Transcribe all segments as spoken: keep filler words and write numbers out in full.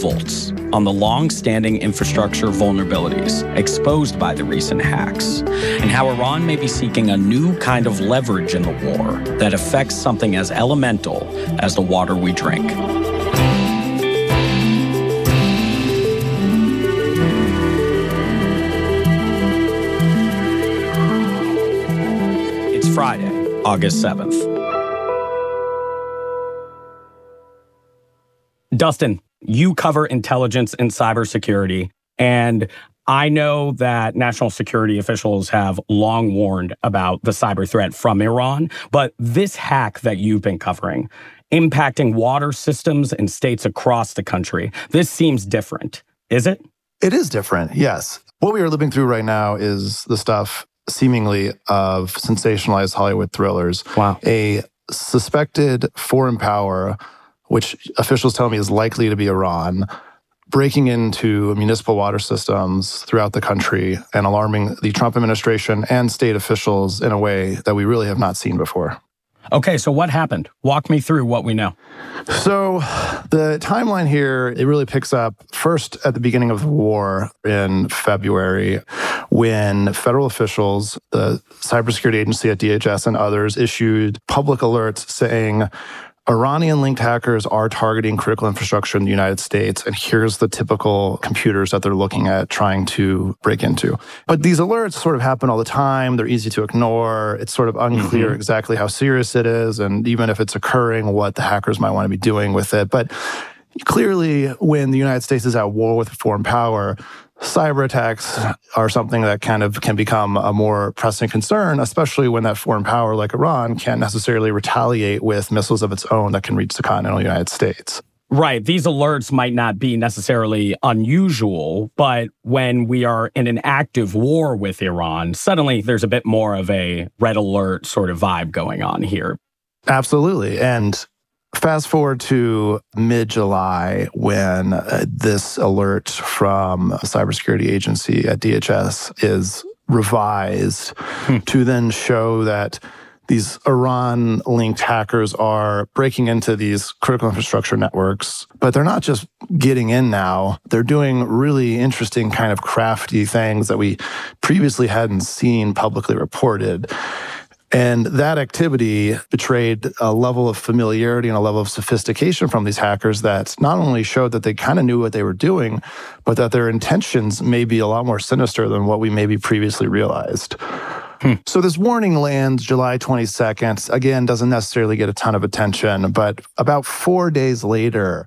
volts on the long-standing infrastructure vulnerabilities exposed by the recent hacks, and how Iran may be seeking a new kind of leverage in the war that affects something as elemental as the water we drink. It's Friday, August seventh. Dustin, you cover intelligence and cybersecurity, and I know that national security officials have long warned about the cyber threat from Iran, but this hack that you've been covering, impacting water systems in states across the country, this seems different, is it? It is different, yes. What we are living through right now is the stuff seemingly of sensationalized Hollywood thrillers. Wow. A suspected foreign power, which officials tell me is likely to be Iran, breaking into municipal water systems throughout the country and alarming the Trump administration and state officials in a way that we really have not seen before. Okay, so what happened? Walk me through what we know. So the timeline here, it really picks up first at the beginning of the war in February, when federal officials, the cybersecurity agency at D H S and others, issued public alerts saying Iranian-linked hackers are targeting critical infrastructure in the United States, and here's the typical computers that they're looking at trying to break into. But these alerts sort of happen all the time. They're easy to ignore. It's sort of unclear mm-hmm. exactly how serious it is, and even if it's occurring, what the hackers might want to be doing with it. But clearly, when the United States is at war with a foreign power, cyber attacks are something that kind of can become a more pressing concern, especially when that foreign power like Iran can't necessarily retaliate with missiles of its own that can reach the continental United States. Right. These alerts might not be necessarily unusual, but when we are in an active war with Iran, suddenly there's a bit more of a red alert sort of vibe going on here. Absolutely. And fast forward to mid-July when uh, this alert from a cybersecurity agency at D H S is revised hmm. to then show that these Iran-linked hackers are breaking into these critical infrastructure networks. But they're not just getting in now. They're doing really interesting kind of crafty things that we previously hadn't seen publicly reported. And that activity betrayed a level of familiarity and a level of sophistication from these hackers that not only showed that they kind of knew what they were doing, but that their intentions may be a lot more sinister than what we maybe previously realized. Hmm. So this warning lands July twenty-second. Again, doesn't necessarily get a ton of attention, but about four days later,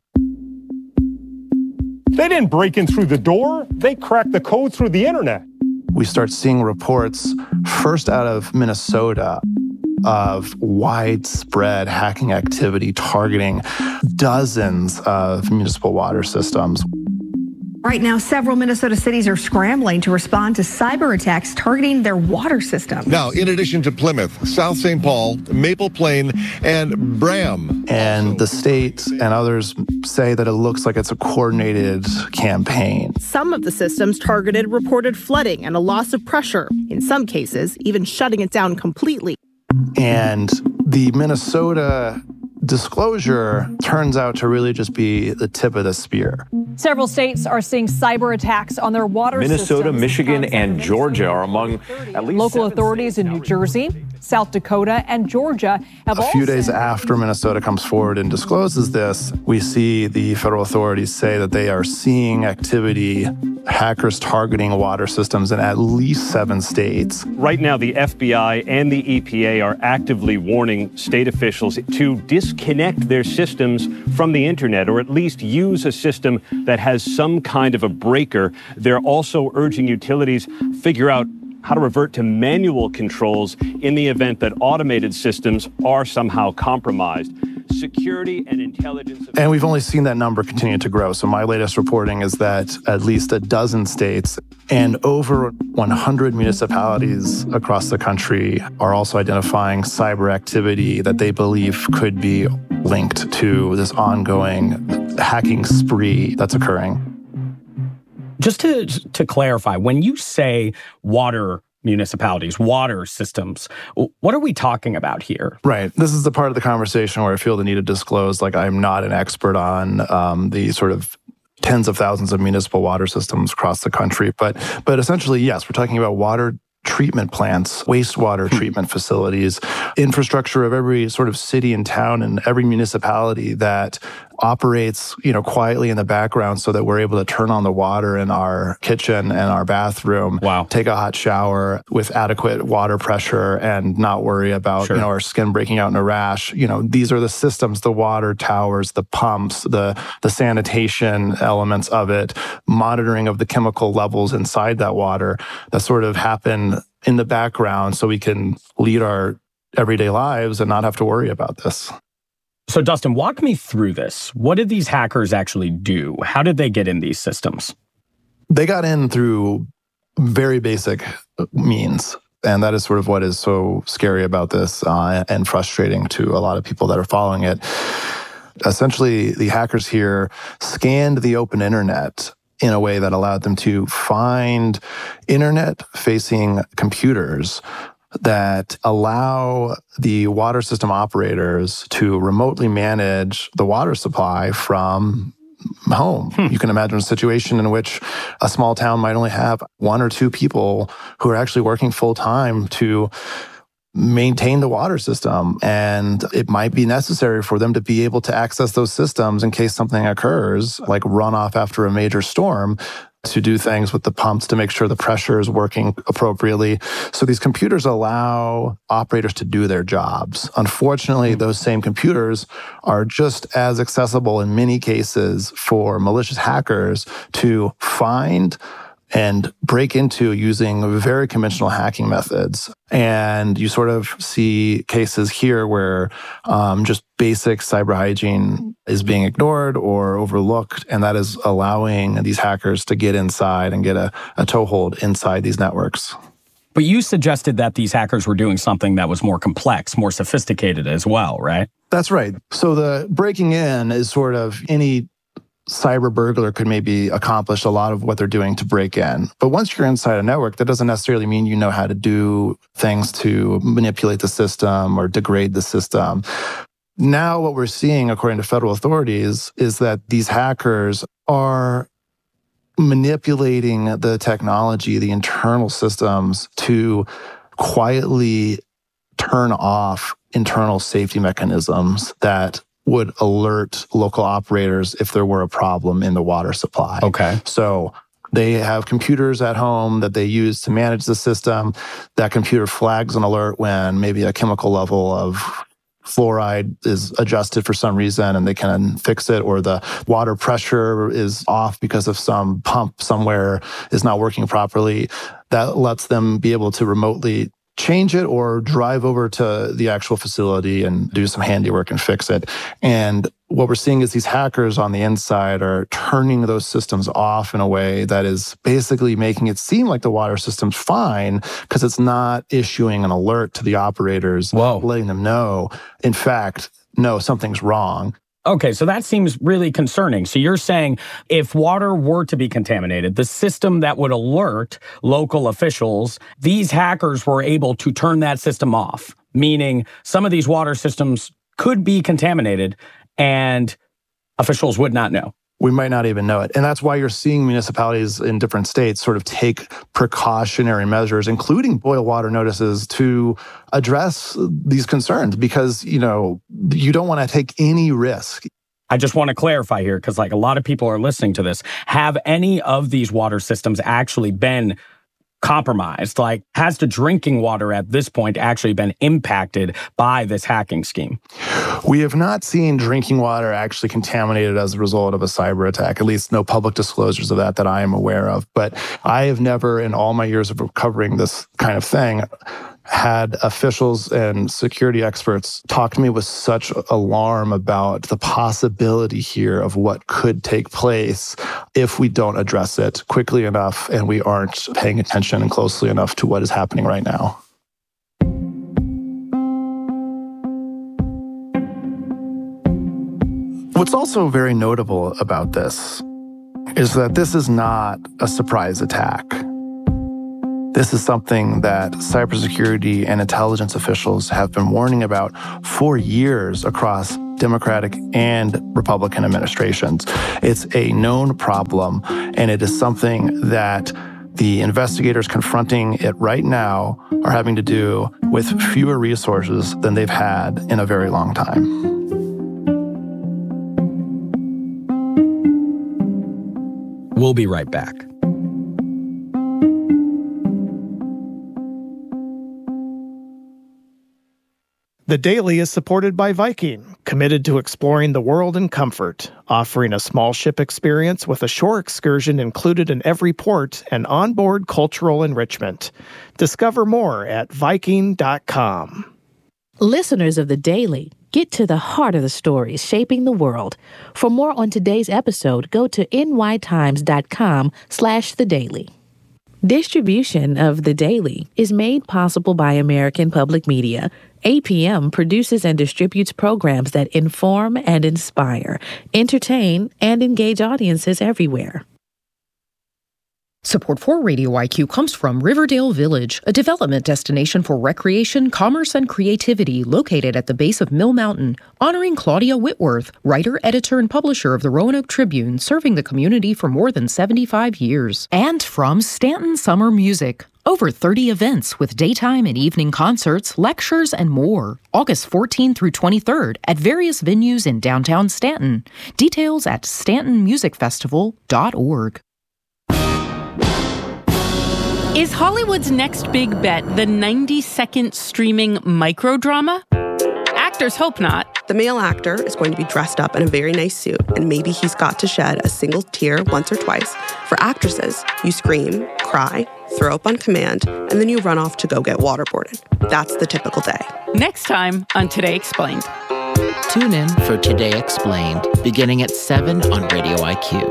they didn't break in through the door. They cracked the code through the internet. We start seeing reports first out of Minnesota of widespread hacking activity targeting dozens of municipal water systems. Right now, several Minnesota cities are scrambling to respond to cyber attacks targeting their water systems. Now, in addition to Plymouth, South Saint Paul, Maple Plain, and Bram. And the state and others say that it looks like it's a coordinated campaign. Some of the systems targeted reported flooding and a loss of pressure. In some cases, even shutting it down completely. And the Minnesota disclosure turns out to really just be the tip of the spear. Several states are seeing cyber attacks on their water Minnesota, systems. Michigan, and Georgia are among at least local authorities in New Jersey, South Dakota, and Georgia have a all few days said- after Minnesota comes forward and discloses this, we see the federal authorities say that they are seeing activity, hackers targeting water systems in at least seven states. Right now, the F B I and the E P A are actively warning state officials to disconnect their systems from the internet, or at least use a system that has some kind of a breaker. They're also urging utilities figure out how to revert to manual controls in the event that automated systems are somehow compromised. Security and intelligence. And we've only seen that number continue to grow. So my latest reporting is that at least a dozen states and over one hundred municipalities across the country are also identifying cyber activity that they believe could be linked to this ongoing hacking spree that's occurring. Just to to clarify, when you say water municipalities, water systems, what are we talking about here? Right. This is the part of the conversation where I feel the need to disclose, like, I'm not an expert on um, the sort of tens of thousands of municipal water systems across the country. But but essentially, yes, we're talking about water treatment plants, wastewater treatment facilities, infrastructure of every sort of city and town and every municipality that operates, you know, quietly in the background so that we're able to turn on the water in our kitchen and our bathroom, wow. take a hot shower with adequate water pressure and not worry about, sure. you know, our skin breaking out in a rash. You know, these are the systems, the water towers, the pumps, the, the sanitation elements of it, monitoring of the chemical levels inside that water that sort of happen in the background so we can lead our everyday lives and not have to worry about this. So, Dustin, walk me through this. What did these hackers actually do? How did they get in these systems? They got in through very basic means. And that is sort of what is so scary about this uh, and frustrating to a lot of people that are following it. Essentially, the hackers here scanned the open internet in a way that allowed them to find internet-facing computers that allow the water system operators to remotely manage the water supply from home. Hmm. You can imagine a situation in which a small town might only have one or two people who are actually working full-time to maintain the water system. And it might be necessary for them to be able to access those systems in case something occurs, like runoff after a major storm, to do things with the pumps to make sure the pressure is working appropriately. So these computers allow operators to do their jobs. Unfortunately, those same computers are just as accessible in many cases for malicious hackers to find and break into using very conventional hacking methods. And you sort of see cases here where um, just basic cyber hygiene is being ignored or overlooked, and that is allowing these hackers to get inside and get a, a toehold inside these networks. But you suggested that these hackers were doing something that was more complex, more sophisticated as well, right? That's right. So the breaking in is sort of any cyber burglar could maybe accomplish a lot of what they're doing to break in. But once you're inside a network, that doesn't necessarily mean you know how to do things to manipulate the system or degrade the system. Now what we're seeing, according to federal authorities, is that these hackers are manipulating the technology, the internal systems, to quietly turn off internal safety mechanisms that would alert local operators if there were a problem in the water supply. Okay. So they have computers at home that they use to manage the system. That computer flags an alert when maybe a chemical level of fluoride is adjusted for some reason and they can fix it, or the water pressure is off because of some pump somewhere is not working properly. That lets them be able to remotely change it or drive over to the actual facility and do some handiwork and fix it. And what we're seeing is these hackers on the inside are turning those systems off in a way that is basically making it seem like the water system's fine because it's not issuing an alert to the operators, Whoa. letting them know, in fact, no, something's wrong. Okay, so that seems really concerning. So you're saying if water were to be contaminated, the system that would alert local officials, these hackers were able to turn that system off, meaning some of these water systems could be contaminated and officials would not know. We might not even know it. And that's why you're seeing municipalities in different states sort of take precautionary measures, including boil water notices, to address these concerns because, you know, you don't want to take any risk. I just want to clarify here because like a lot of people are listening to this. Have any of these water systems actually been compromised? Like, has the drinking water at this point actually been impacted by this hacking scheme? We have not seen drinking water actually contaminated as a result of a cyber attack, at least no public disclosures of that that I am aware of. But I have never, in all my years of covering this kind of thing, had officials and security experts talk to me with such alarm about the possibility here of what could take place if we don't address it quickly enough and we aren't paying attention and closely enough to what is happening right now. What's also very notable about this is that this is not a surprise attack. This is something that cybersecurity and intelligence officials have been warning about for years across Democratic and Republican administrations. It's a known problem, and it is something that the investigators confronting it right now are having to do with fewer resources than they've had in a very long time. We'll be right back. The Daily is supported by Viking, committed to exploring the world in comfort, offering a small ship experience with a shore excursion included in every port and onboard cultural enrichment. Discover more at Viking dot com. Listeners of The Daily, get to the heart of the stories shaping the world. For more on today's episode, go to N Y Times dot com slash The Daily. Distribution of The Daily is made possible by American Public Media. A P M produces and distributes programs that inform and inspire, entertain, and engage audiences everywhere. Support for Radio I Q comes from Riverdale Village, a development destination for recreation, commerce, and creativity located at the base of Mill Mountain, honoring Claudia Whitworth, writer, editor, and publisher of the Roanoke Tribune, serving the community for more than seventy-five years. And from Stanton Summer Music. Over thirty events with daytime and evening concerts, lectures, and more. August fourteenth through twenty-third at various venues in downtown Stanton. Details at stanton music festival dot org. Is Hollywood's next big bet the ninety-second streaming microdrama? Actors hope not. The male actor is going to be dressed up in a very nice suit, and maybe he's got to shed a single tear once or twice. For actresses, you scream, cry, throw up on command, and then you run off to go get waterboarded. That's the typical day. Next time on Today Explained. Tune in for Today Explained, beginning at seven on Radio I Q.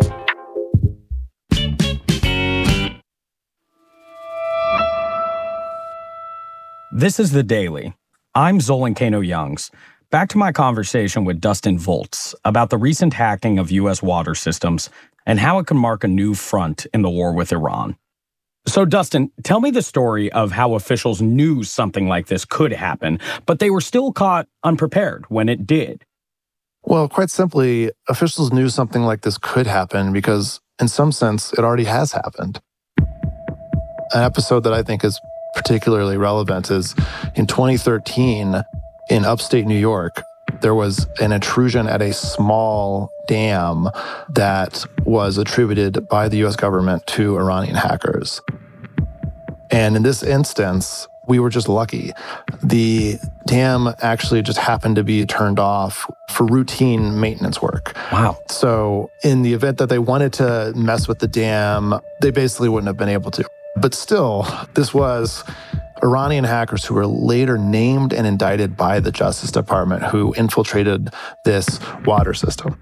This is The Daily. I'm Zolan Kano-Youngs. Back to my conversation with Dustin Volz about the recent hacking of U S water systems and how it could mark a new front in the war with Iran. So, Dustin, tell me the story of how officials knew something like this could happen, but they were still caught unprepared when it did. Well, quite simply, officials knew something like this could happen because, in some sense, it already has happened. An episode that I think is particularly relevant is in twenty thirteen, in upstate New York, there was an intrusion at a small dam that was attributed by the U S government to Iranian hackers. And in this instance, we were just lucky. The dam actually just happened to be turned off for routine maintenance work. Wow. So in the event that they wanted to mess with the dam, they basically wouldn't have been able to. But still, this was Iranian hackers who were later named and indicted by the Justice Department who infiltrated this water system.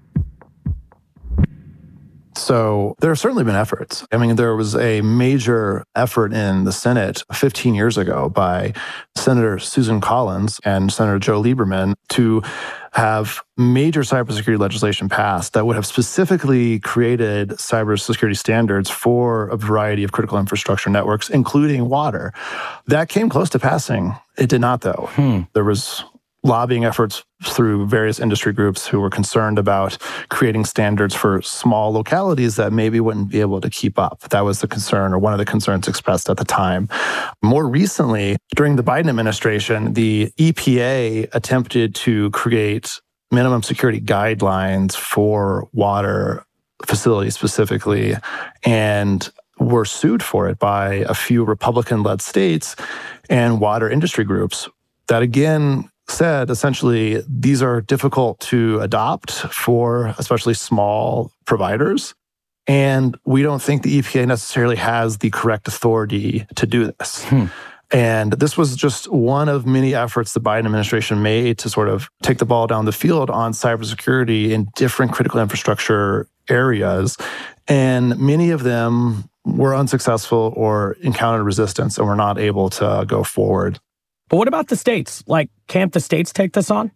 So there have certainly been efforts. I mean, there was a major effort in the Senate fifteen years ago by Senator Susan Collins and Senator Joe Lieberman to have major cybersecurity legislation passed that would have specifically created cybersecurity standards for a variety of critical infrastructure networks, including water. That came close to passing. It did not, though. Hmm. There was lobbying efforts through various industry groups who were concerned about creating standards for small localities that maybe wouldn't be able to keep up. That was the concern, or one of the concerns expressed at the time. More recently, during the Biden administration, the E P A attempted to create minimum security guidelines for water facilities specifically, and were sued for it by a few Republican-led states and water industry groups. That again said, essentially, these are difficult to adopt for especially small providers. And we don't think the E P A necessarily has the correct authority to do this. Hmm. And this was just one of many efforts the Biden administration made to sort of take the ball down the field on cybersecurity in different critical infrastructure areas. And many of them were unsuccessful or encountered resistance and were not able to go forward. But what about the states? Like, can't the states take this on?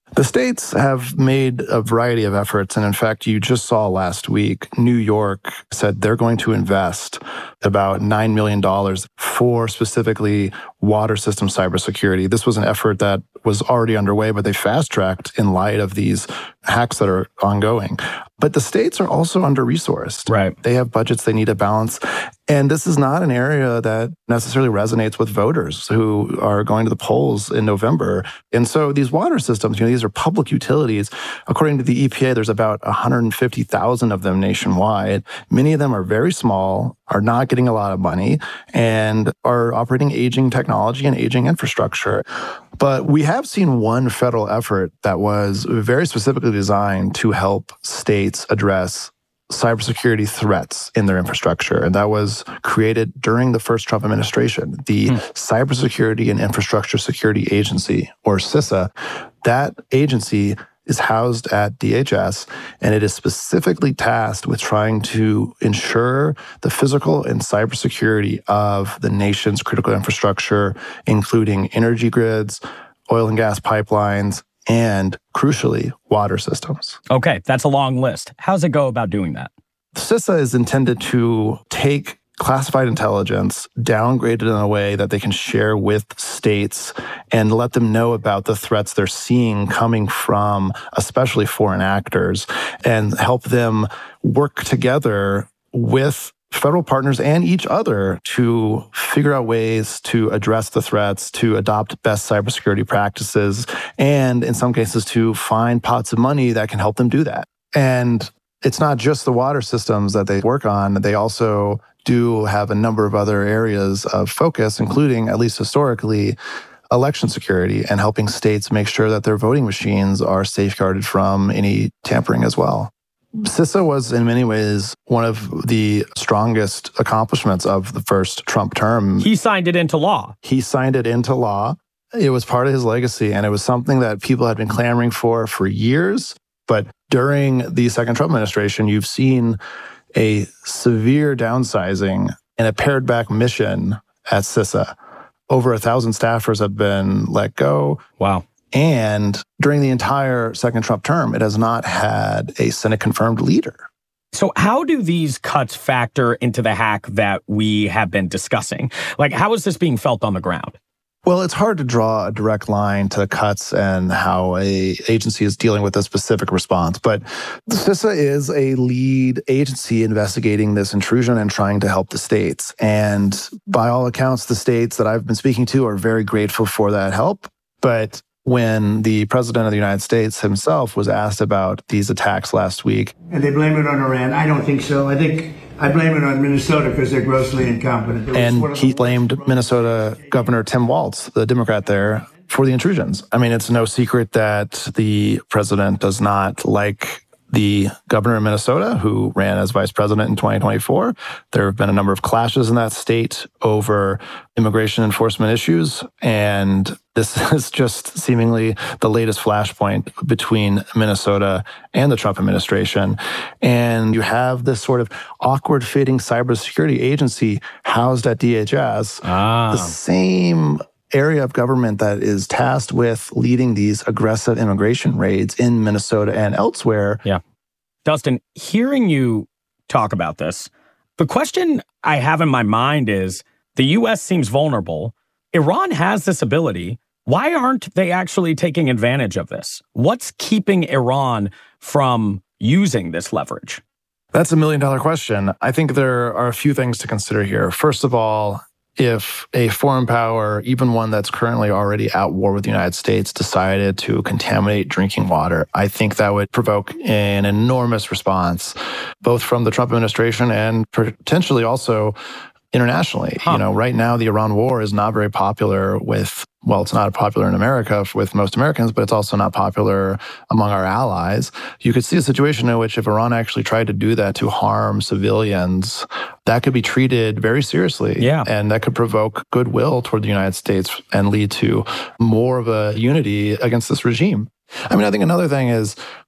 The states have made a variety of efforts. And in fact, you just saw last week, New York said they're going to invest about nine million dollars for specifically water system cybersecurity. This was an effort that was already underway, but they fast-tracked in light of these hacks that are ongoing. But the states are also under-resourced. Right. They have budgets they need to balance. And this is not an area that necessarily resonates with voters who are going to the polls in November. And so these water systems, you know, these are public utilities. According to the E P A, there's about one hundred fifty thousand of them nationwide. Many of them are very small, are not getting a lot of money, and are operating aging technology and aging infrastructure. But we have seen one federal effort that was very specifically designed to help states address cybersecurity threats in their infrastructure. And that was created during the first Trump administration, the hmm. Cybersecurity and Infrastructure Security Agency, or CISA. That agency is housed at D H S, and it is specifically tasked with trying to ensure the physical and cybersecurity of the nation's critical infrastructure, including energy grids, oil and gas pipelines, and crucially, water systems. Okay, that's a long list. How's it go about doing that? CISA is intended to take classified intelligence, downgrade it in a way that they can share with states and let them know about the threats they're seeing coming from especially foreign actors, and help them work together with federal partners and each other to figure out ways to address the threats, to adopt best cybersecurity practices, and in some cases to find pots of money that can help them do that. And it's not just the water systems that they work on. They also do have a number of other areas of focus, including, at least historically, election security and helping states make sure that their voting machines are safeguarded from any tampering as well. CISA was in many ways one of the strongest accomplishments of the first Trump term. He signed it into law. He signed it into law. It was part of his legacy, and it was something that people had been clamoring for for years. But during the second Trump administration, you've seen a severe downsizing and a pared back mission at CISA. Over a thousand staffers have been let go. Wow. And during the entire second Trump term, it has not had a Senate-confirmed leader. So how do these cuts factor into the hack that we have been discussing? Like, how is this being felt on the ground? Well, it's hard to draw a direct line to cuts and how a agency is dealing with a specific response. But CISA is a lead agency investigating this intrusion and trying to help the states. And by all accounts, the states that I've been speaking to are very grateful for that help. But when the president of the United States himself was asked about these attacks last week. And they blame it on Iran. I don't think so. I think I blame it on Minnesota because they're grossly incompetent. And he blamed Minnesota Governor Tim Walz, the Democrat there, for the intrusions. I mean, it's no secret that the president does not like the governor of Minnesota, who ran as vice president in twenty twenty-four. There have been a number of clashes in that state over immigration enforcement issues. And this is just seemingly the latest flashpoint between Minnesota and the Trump administration. And you have this sort of awkward fitting cybersecurity agency housed at D H S, ah. the same area of government that is tasked with leading these aggressive immigration raids in Minnesota and elsewhere. Yeah. Dustin, hearing you talk about this, the question I have in my mind is, the U S seems vulnerable. Iran has this ability. Why aren't they actually taking advantage of this? What's keeping Iran from using this leverage? That's a million dollar question. I think there are a few things to consider here. First of all, if a foreign power, even one that's currently already at war with the United States, decided to contaminate drinking water, I think that would provoke an enormous response, both from the Trump administration and potentially also internationally. Huh. You know, right now, the Iran war is not very popular with, well, it's not popular in America with most Americans, but it's also not popular among our allies. You could see a situation in which if Iran actually tried to do that to harm civilians, that could be treated very seriously. Yeah. And that could provoke goodwill toward the United States and lead to more of a unity against this regime. I mean, I think another thing is,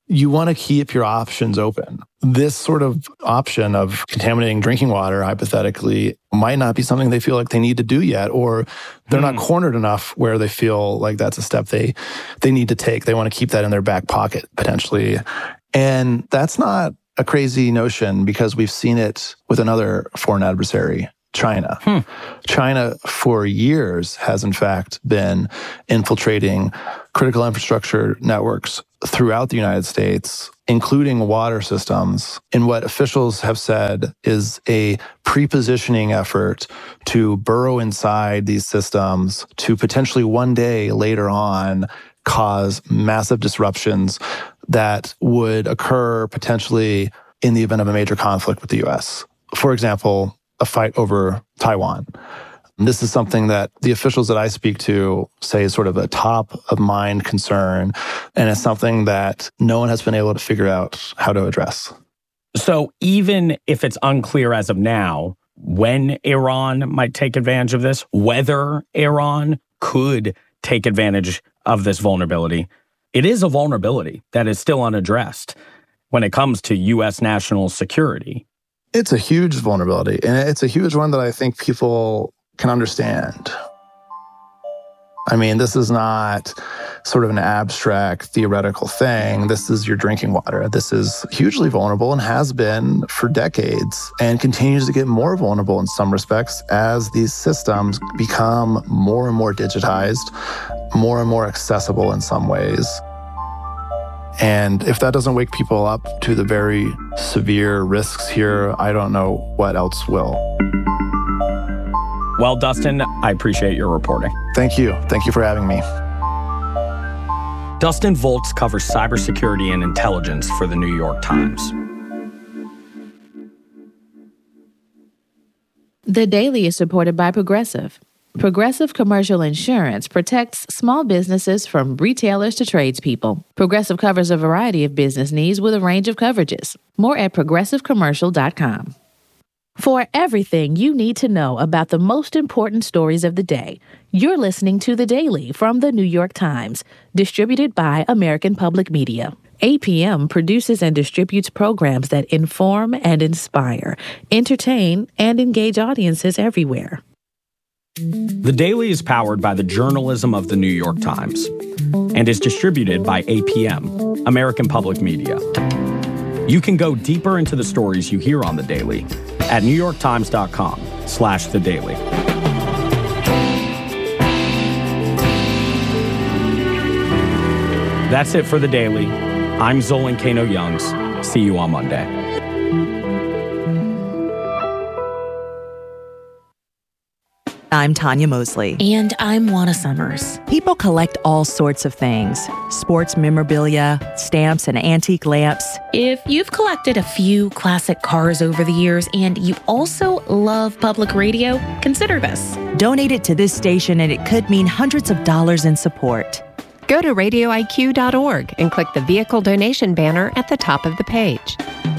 you want to keep your options open. This sort of option of contaminating drinking water, hypothetically, might not be something they feel like they need to do yet, or they're mm. not cornered enough where they feel like that's a step they they need to take. They want to keep that in their back pocket, potentially. And that's not a crazy notion, because we've seen it with another foreign adversary, China. Hmm. China, for years, has in fact been infiltrating critical infrastructure networks throughout the United States, including water systems, in what officials have said is a pre-positioning effort to burrow inside these systems to potentially one day later on cause massive disruptions that would occur potentially in the event of a major conflict with the U S. For example, a fight over Taiwan. This is something that the officials that I speak to say is sort of a top-of-mind concern, and it's something that no one has been able to figure out how to address. So even if it's unclear as of now when Iran might take advantage of this, whether Iran could take advantage of this vulnerability, it is a vulnerability that is still unaddressed when it comes to U S national security. It's a huge vulnerability, and it's a huge one that I think people can understand. I mean, this is not sort of an abstract theoretical thing. This is your drinking water. This is hugely vulnerable and has been for decades, and continues to get more vulnerable in some respects as these systems become more and more digitized, more and more accessible in some ways. And if that doesn't wake people up to the very severe risks here, I don't know what else will. Well, Dustin, I appreciate your reporting. Thank you. Thank you for having me. Dustin Volz covers cybersecurity and intelligence for the New York Times. The Daily is supported by Progressive. Progressive Commercial Insurance protects small businesses from retailers to tradespeople. Progressive covers a variety of business needs with a range of coverages. More at progressive commercial dot com. For everything you need to know about the most important stories of the day, you're listening to The Daily from The New York Times, distributed by American Public Media. A P M produces and distributes programs that inform and inspire, entertain, and engage audiences everywhere. The Daily is powered by the journalism of The New York Times and is distributed by A P M, American Public Media. You can go deeper into the stories you hear on The Daily at newyorktimes.com slash The Daily. That's it for The Daily. I'm Zolan Kano-Youngs. See you on Monday. I'm Tanya Mosley. And I'm Juana Summers. People collect all sorts of things. Sports memorabilia, stamps, and antique lamps. If you've collected a few classic cars over the years and you also love public radio, consider this. Donate it to this station and it could mean hundreds of dollars in support. Go to radio I Q dot org and click the vehicle donation banner at the top of the page.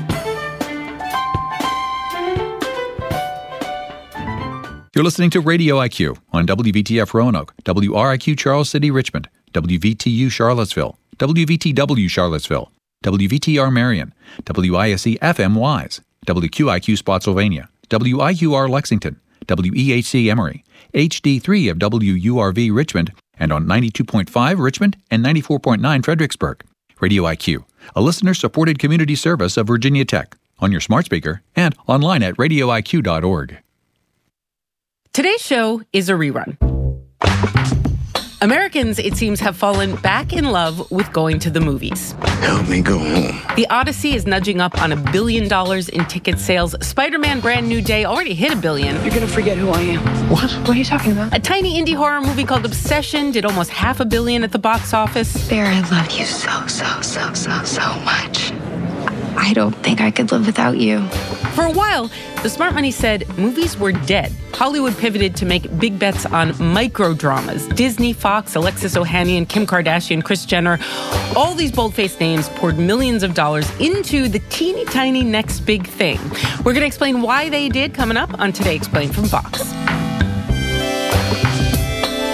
You're listening to Radio I Q on W V T F Roanoke, W R I Q Charles City Richmond, W V T U Charlottesville, W V T W Charlottesville, W V T R Marion, W I S E F M Wise, W Q I Q Spotsylvania, W I Q R Lexington, W E H C Emory, H D three of W U R V Richmond, and on ninety-two point five Richmond and ninety-four point nine Fredericksburg. Radio I Q, a listener-supported community service of Virginia Tech, on your smart speaker and online at radio I Q dot org. Today's show is a rerun. Americans, it seems, have fallen back in love with going to the movies. Help me go home. The Odyssey is nudging up on a billion dollars in ticket sales. Spider-Man Brand New Day already hit a billion. You're gonna forget who I am. What? What are you talking about? A tiny indie horror movie called Obsession did almost half a billion at the box office. Bear, I love you so, so, so, so, so much. I don't think I could live without you. For a while, the smart money said movies were dead. Hollywood pivoted to make big bets on micro-dramas. Disney, Fox, Alexis Ohanian, Kim Kardashian, Kris Jenner, all these bold-faced names poured millions of dollars into the teeny tiny next big thing. We're going to explain why they did coming up on Today Explained from Fox.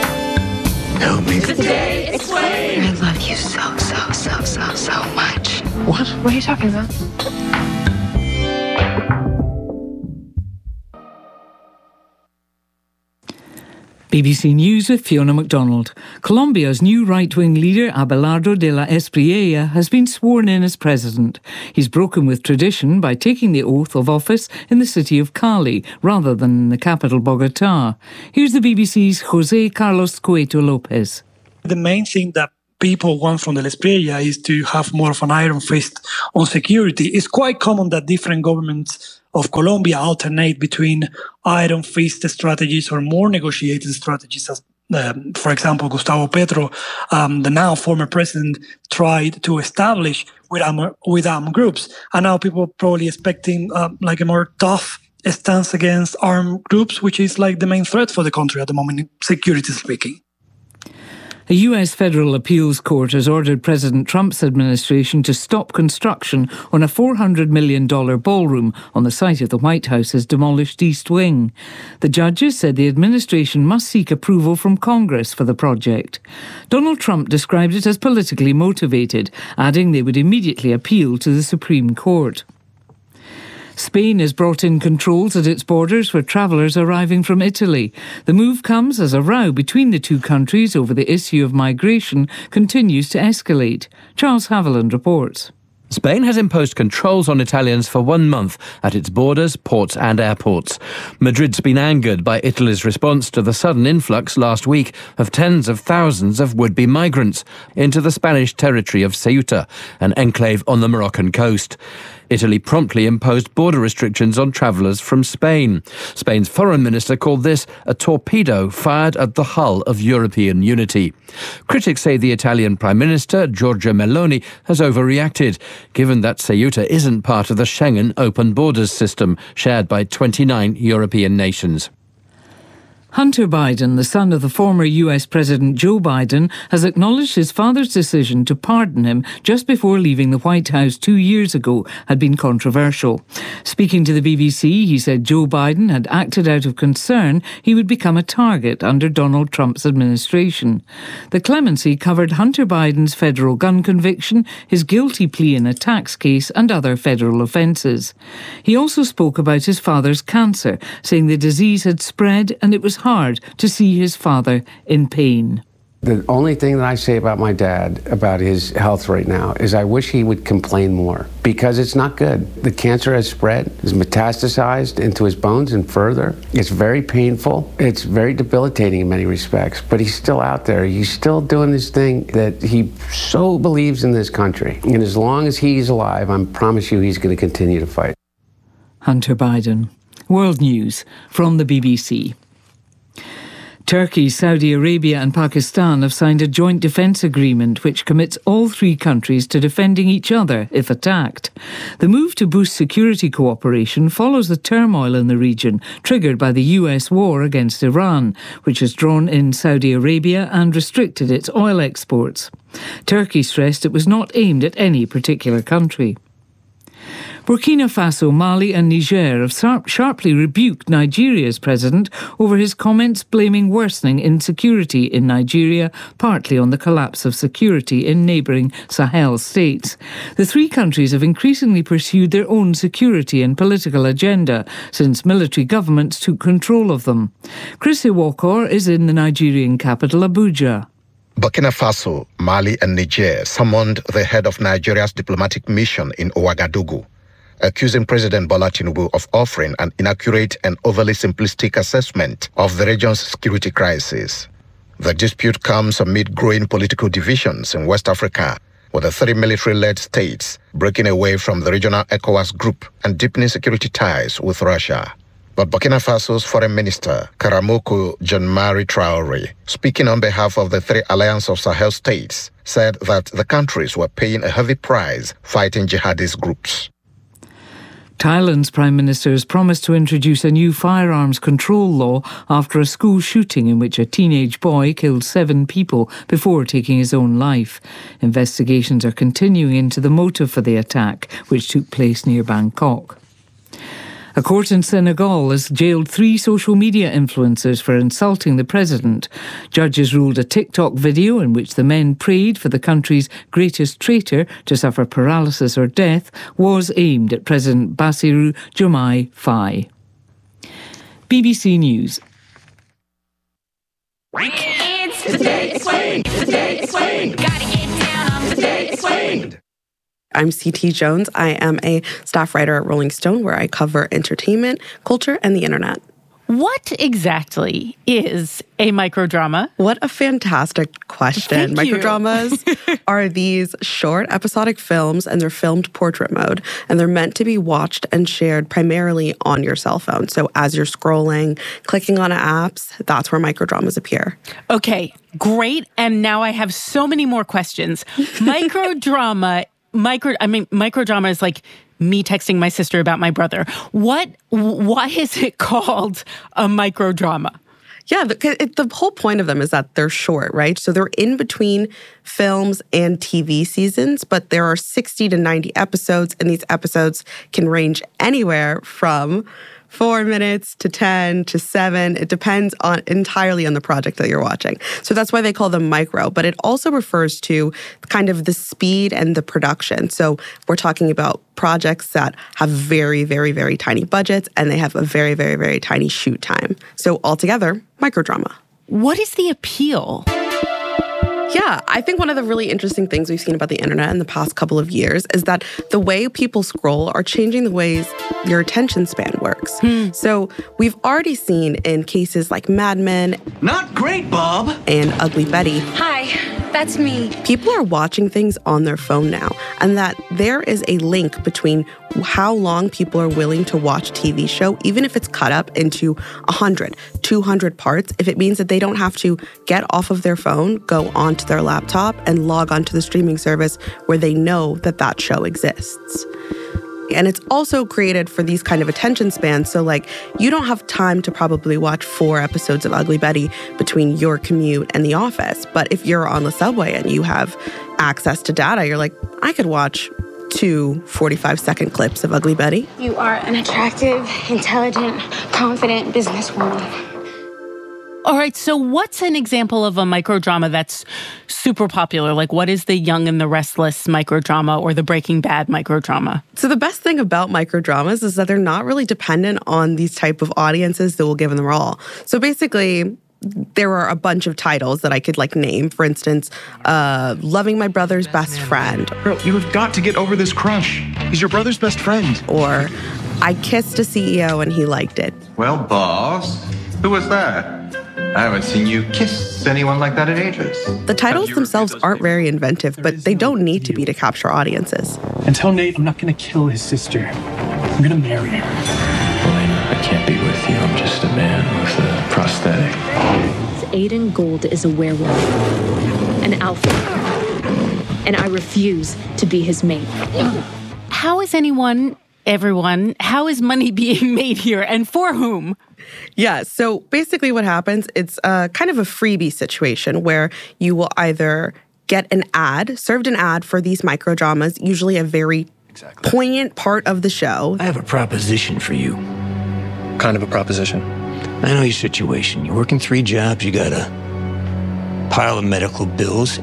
Help me. Today Explained. I love you so, so, so, so, so much. What? What are you talking about? B B C News with Fiona MacDonald. Colombia's new right-wing leader, Abelardo de la Espriella, has been sworn in as president. He's broken with tradition by taking the oath of office in the city of Cali, rather than in the capital, Bogotá. Here's the B B C's José Carlos Cueto Lopez. The main thing that people want from de la Espriella is to have more of an iron fist on security. It's quite common that different governments of Colombia alternate between iron fist strategies or more negotiated strategies. As, um, for example, Gustavo Petro, um, the now former president, tried to establish with armed, with armed groups. And now people are probably expecting uh, like a more tough stance against armed groups, which is like the main threat for the country at the moment, security speaking. A U S federal appeals court has ordered President Trump's administration to stop construction on a four hundred million dollars ballroom on the site of the White House's demolished East Wing. The judges said the administration must seek approval from Congress for the project. Donald Trump described it as politically motivated, adding they would immediately appeal to the Supreme Court. Spain has brought in controls at its borders for travellers arriving from Italy. The move comes as a row between the two countries over the issue of migration continues to escalate. Charles Haviland reports. Spain has imposed controls on Italians for one month at its borders, ports and airports. Madrid's been angered by Italy's response to the sudden influx last week of tens of thousands of would-be migrants into the Spanish territory of Ceuta, an enclave on the Moroccan coast. Italy promptly imposed border restrictions on travellers from Spain. Spain's foreign minister called this a torpedo fired at the hull of European unity. Critics say the Italian Prime Minister, Giorgia Meloni, has overreacted, given that Ceuta isn't part of the Schengen open borders system shared by twenty-nine European nations. Hunter Biden, the son of the former U S President Joe Biden, has acknowledged his father's decision to pardon him just before leaving the White House two years ago had been controversial. Speaking to the B B C, he said Joe Biden had acted out of concern he would become a target under Donald Trump's administration. The clemency covered Hunter Biden's federal gun conviction, his guilty plea in a tax case, and other federal offences. He also spoke about his father's cancer, saying the disease had spread and it was hard to see his father in pain. The only thing that I say about my dad, about his health right now, is I wish he would complain more, because it's not good. The cancer has spread, has metastasized into his bones and further. It's very painful. It's very debilitating in many respects, but he's still out there. He's still doing this thing that he so believes in this country. And as long as he's alive, I promise you he's going to continue to fight. Hunter Biden. World News from the B B C. Turkey, Saudi Arabia and Pakistan have signed a joint defence agreement which commits all three countries to defending each other if attacked. The move to boost security cooperation follows the turmoil in the region triggered by the U S war against Iran, which has drawn in Saudi Arabia and restricted its oil exports. Turkey stressed it was not aimed at any particular country. Burkina Faso, Mali and Niger have sharply rebuked Nigeria's president over his comments blaming worsening insecurity in Nigeria, partly on the collapse of security in neighbouring Sahel states. The three countries have increasingly pursued their own security and political agenda since military governments took control of them. Chris Iwokor is in the Nigerian capital, Abuja. Burkina Faso, Mali and Niger summoned the head of Nigeria's diplomatic mission in Ouagadougou, accusing President Bola Tinubu of offering an inaccurate and overly simplistic assessment of the region's security crisis. The dispute comes amid growing political divisions in West Africa, with the three military-led states breaking away from the regional ECOWAS group and deepening security ties with Russia. But Burkina Faso's Foreign Minister, Karamoko Jean-Marie Traoré, speaking on behalf of the three Alliance of Sahel states, said that the countries were paying a heavy price fighting jihadist groups. Thailand's Prime Minister has promised to introduce a new firearms control law after a school shooting in which a teenage boy killed seven people before taking his own life. Investigations are continuing into the motive for the attack, which took place near Bangkok. A court in Senegal has jailed three social media influencers for insulting the president. Judges ruled a TikTok video in which the men prayed for the country's greatest traitor to suffer paralysis or death was aimed at President Bassirou Diomaye Faye. B B C News. It's Today Explained. Today Explained. Gotta get down on Today Explained. I'm C T Jones. I am a staff writer at Rolling Stone, where I cover entertainment, culture, and the internet. What exactly is a microdrama? What a fantastic question. Thank you. Microdramas are these short episodic films, and they're filmed portrait mode, and they're meant to be watched and shared primarily on your cell phone. So as you're scrolling, clicking on apps, that's where microdramas appear. Okay, great. And now I have so many more questions. Microdrama, micro, I mean, microdrama is like me texting my sister about my brother. What, why is it called a microdrama? Yeah, the, it, the whole point of them is that they're short, right? So they're in between films and T V seasons, but there are sixty to ninety episodes, and these episodes can range anywhere from four minutes to ten to seven. It depends on entirely on the project that you're watching. So that's why they call them micro, but it also refers to kind of the speed and the production. So we're talking about projects that have very, very, very tiny budgets, and they have a very, very, very tiny shoot time. So altogether, microdrama. What is the appeal? Yeah, I think one of the really interesting things we've seen about the internet in the past couple of years is that the way people scroll are changing the ways your attention span works. Hmm. So we've already seen in cases like Mad Men, Not great, Bob, and Ugly Betty. Hi, that's me. People are watching things on their phone now, and that there is a link between how long people are willing to watch a T V show, even if it's cut up into one hundred, two hundred parts, if it means that they don't have to get off of their phone, go onto their laptop, and log onto the streaming service where they know that that show exists. And it's also created for these kind of attention spans. So, like, you don't have time to probably watch four episodes of Ugly Betty between your commute and the office. But if you're on the subway and you have access to data, you're like, I could watch two forty-five second clips of Ugly Betty. You are an attractive, intelligent, confident businesswoman. All right, so what's an example of a microdrama that's super popular? Like, what is the Young and the Restless microdrama or the Breaking Bad microdrama? So the best thing about microdramas is that they're not really dependent on these type of audiences that will give them all. So basically, there are a bunch of titles that I could like name. For instance, uh, Loving My Brother's Best Friend. Girl, you have got to get over this crush. He's your brother's best friend. Or I Kissed a C E O and He Liked It. Well, boss, who was that? I haven't seen you kiss anyone like that in ages. The titles themselves aren't very inventive, but they don't need to be to capture audiences. And tell Nate I'm not going to kill his sister. I'm going to marry her. Elena, I can't be with you. I'm just a man with a prosthetic. Aiden Gold is a werewolf, an alpha, and I refuse to be his mate. How is anyone, everyone, how is money being made here, and for whom? Yeah, so basically what happens, it's a kind of a freebie situation where you will either get an ad, served an ad for these microdramas, usually a very exactly. poignant part of the show. I have a proposition for you. Kind of a proposition? I know your situation. You're working three jobs, you got a pile of medical bills,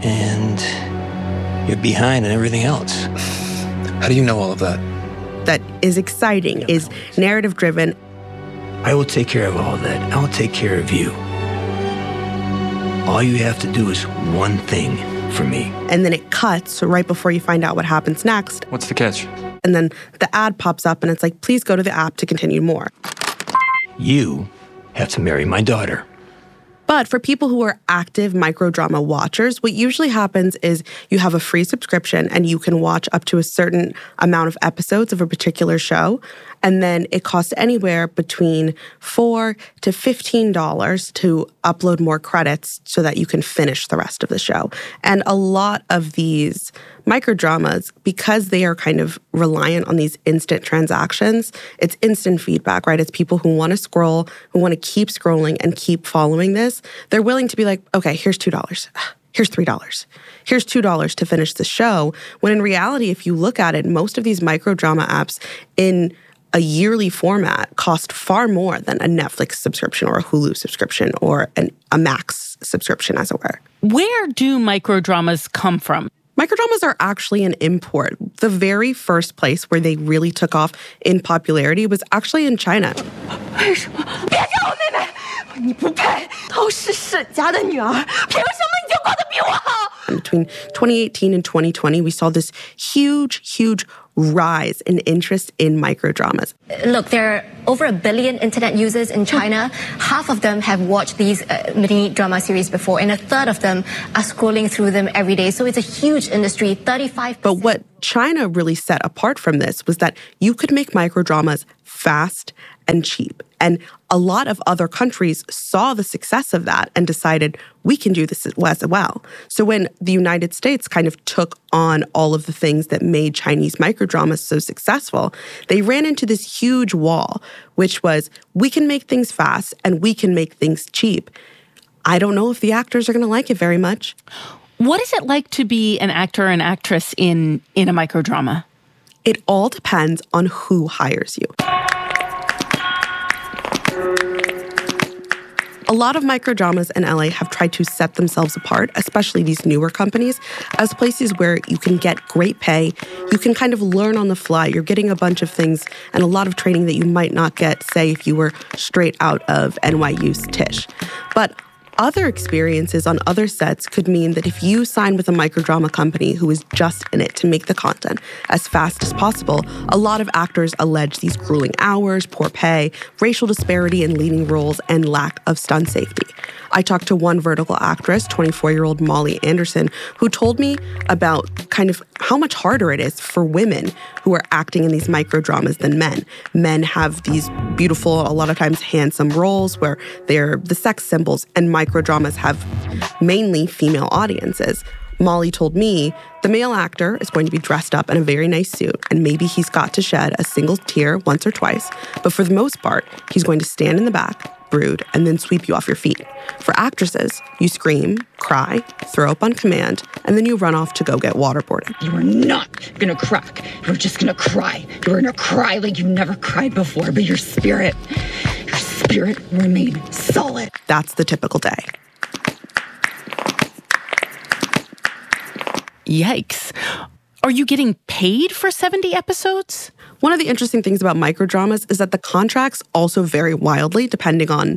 and you're behind on everything else. How do you know all of that? That is exciting, is narrative-driven. I will take care of all that. I will take care of you. All you have to do is one thing for me. And then it cuts right before you find out what happens next. What's the catch? And then the ad pops up and it's like, please go to the app to continue more. You have to marry my daughter. But for people who are active microdrama watchers, what usually happens is you have a free subscription and you can watch up to a certain amount of episodes of a particular show. And then it costs anywhere between four to fifteen dollars to upload more credits so that you can finish the rest of the show. And a lot of these microdramas, because they are kind of reliant on these instant transactions, it's instant feedback, right? It's people who want to scroll, who want to keep scrolling and keep following this. They're willing to be like, okay, here's two dollars. Here's three dollars. Here's two dollars to finish the show. When in reality, if you look at it, most of these microdrama apps in a yearly format cost far more than a Netflix subscription or a Hulu subscription or an, a Max subscription, as it were. Where do microdramas come from? Microdramas are actually an import. The very first place where they really took off in popularity was actually in China. Between twenty eighteen and twenty twenty, we saw this huge, huge rise in interest in microdramas. Look, there are over a billion internet users in China. Half of them have watched these uh, mini drama series before, and a third of them are scrolling through them every day. So it's a huge industry, thirty-five percent. But what China really set apart from this was that you could make microdramas fast and cheap. And a lot of other countries saw the success of that and decided, we can do this as well. So when the United States kind of took on all of the things that made Chinese microdramas so successful, they ran into this huge wall, which was, we can make things fast and we can make things cheap. I don't know if the actors are going to like it very much. What is it like to be an actor or an actress in, in a microdrama? It all depends on who hires you. A lot of microdramas in L A have tried to set themselves apart, especially these newer companies, as places where you can get great pay, you can kind of learn on the fly. You're getting a bunch of things and a lot of training that you might not get, say, if you were straight out of N Y U's Tisch. But other experiences on other sets could mean that if you sign with a microdrama company who is just in it to make the content as fast as possible, a lot of actors allege these grueling hours, poor pay, racial disparity in leading roles, and lack of stunt safety. I talked to one vertical actress, twenty-four-year-old Molly Anderson, who told me about kind of how much harder it is for women who are acting in these microdramas than men. Men have these beautiful, a lot of times handsome roles where they're the sex symbols, and microdramas have mainly female audiences. Molly told me the male actor is going to be dressed up in a very nice suit, and maybe he's got to shed a single tear once or twice, but for the most part, he's going to stand in the back, brood, and then sweep you off your feet. For actresses, you scream, cry, throw up on command, and then you run off to go get waterboarded. You are not gonna crack. You're just gonna cry. You're gonna cry like you never cried before, but your spirit, your spirit remain solid. That's the typical day. Yikes. Are you getting paid for seventy episodes? One of the interesting things about microdramas is that the contracts also vary wildly depending on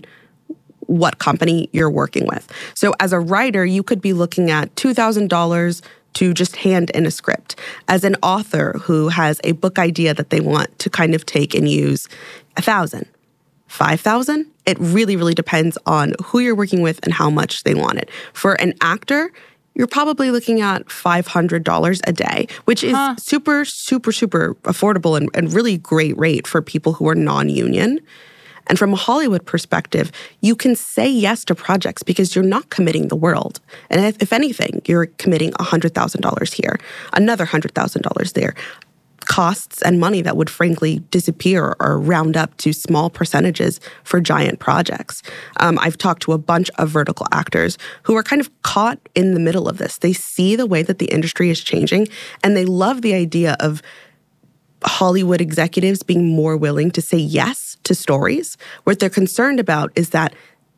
what company you're working with. So as a writer, you could be looking at two thousand dollars to just hand in a script. As an author who has a book idea that they want to kind of take and use, one thousand dollars, five thousand dollars. It really, really depends on who you're working with and how much they want it. For an actor, you're probably looking at five hundred dollars a day, which is huh. super, super, super affordable and, and really great rate for people who are non-union. And from a Hollywood perspective, you can say yes to projects because you're not committing the world. And if, if anything, you're committing one hundred thousand dollars here, another one hundred thousand dollars there. Costs and money that would frankly disappear or round up to small percentages for giant projects. Um, I've talked to a bunch of vertical actors who are kind of caught in the middle of this. They see the way that the industry is changing, and they love the idea of Hollywood executives being more willing to say yes to stories. What they're concerned about is that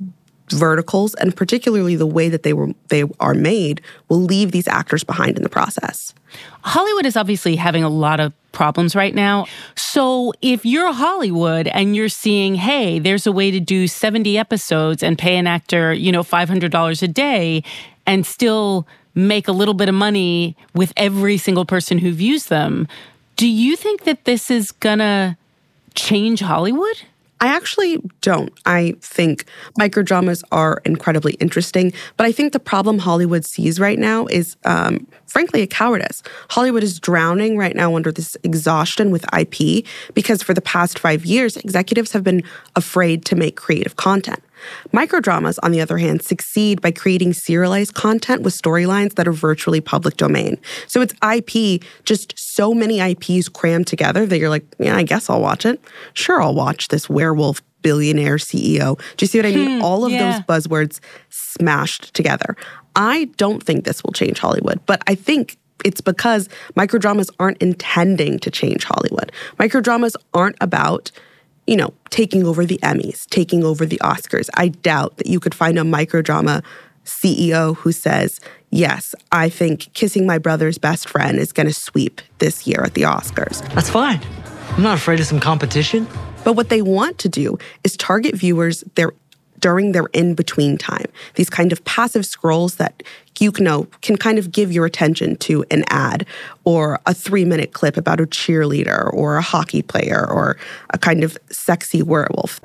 verticals, and particularly the way that they were they are made, will leave these actors behind in the process. Hollywood is obviously having a lot of problems right now. So if you're Hollywood and you're seeing, hey, there's a way to do seventy episodes and pay an actor, you know, five hundred dollars a day and still make a little bit of money with every single person who views them, do you think that this is gonna change Hollywood? I actually don't. I think microdramas are incredibly interesting, but I think the problem Hollywood sees right now is, um, frankly, a cowardice. Hollywood is drowning right now under this exhaustion with I P because for the past five years, executives have been afraid to make creative content. Microdramas, on the other hand, succeed by creating serialized content with storylines that are virtually public domain. So it's I P, just so many I Ps crammed together that you're like, yeah, I guess I'll watch it. Sure, I'll watch this werewolf billionaire C E O. Do you see what I mean? Hmm, All of yeah. those buzzwords smashed together. I don't think this will change Hollywood, but I think it's because microdramas aren't intending to change Hollywood. Microdramas aren't about, you know, taking over the Emmys, taking over the Oscars. I doubt that you could find a microdrama C E O who says, yes, I think Kissing My Brother's Best Friend is going to sweep this year at the Oscars. That's fine. I'm not afraid of some competition. But what they want to do is target viewers their during their in-between time. These kind of passive scrolls that you know can kind of give your attention to an ad or a three-minute clip about a cheerleader or a hockey player or a kind of sexy werewolf.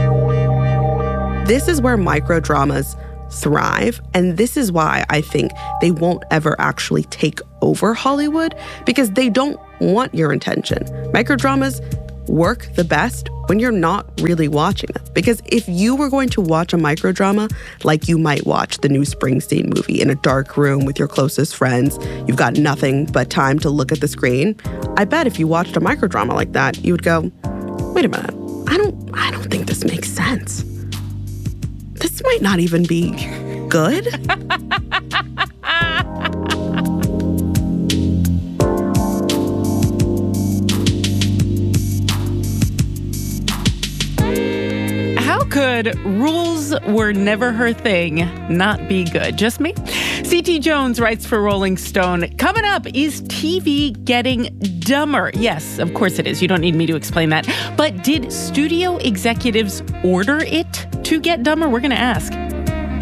This is where microdramas thrive, and this is why I think they won't ever actually take over Hollywood, because they don't want your attention. Microdramas work the best when you're not really watching them. Because if you were going to watch a microdrama, like you might watch the new Springsteen movie in a dark room with your closest friends, you've got nothing but time to look at the screen, I bet if you watched a microdrama like that, you would go, wait a minute, I don't, I don't think this makes sense. This might not even be good. How could rules were never her thing not be good? Just me? C T Jones writes for Rolling Stone. Coming up, is T V getting dumber? Yes, of course it is. You don't need me to explain that. But did studio executives order it to get dumber? We're going to ask.